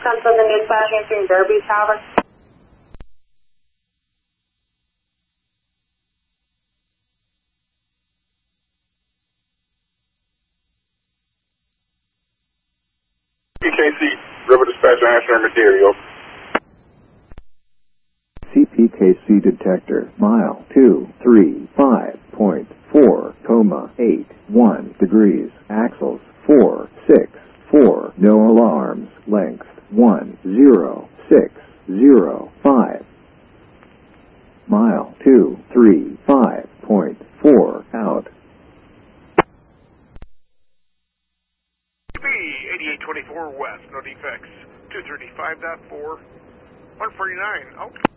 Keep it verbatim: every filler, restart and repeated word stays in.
Cancel the dispatch answering Derby Tower. C K C, River Dispatch answering material. C P K C detector, mile two three five point four, coma eight one degrees, axles four six four, no alarms, length one zero six zero five. Mile two three five point four out. B eighty-eight twenty-four west, no defects. two thirty-five point four, one forty-nine, out.